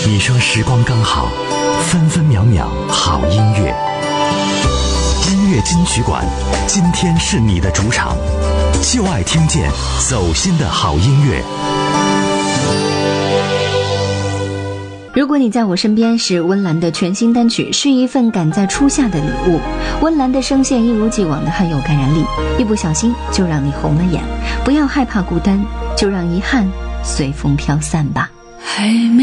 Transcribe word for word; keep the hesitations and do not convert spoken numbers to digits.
你说时光刚好，分分秒秒好音乐。音乐金曲馆，今天是你的主场，就爱听见走心的好音乐。 如果你在我身边，是温岚的全新单曲，是一份赶在初夏的礼物。温岚的声线一如既往的很有感染力，一不小心就让你红了眼。不要害怕孤单，就让遗憾随风飘散吧。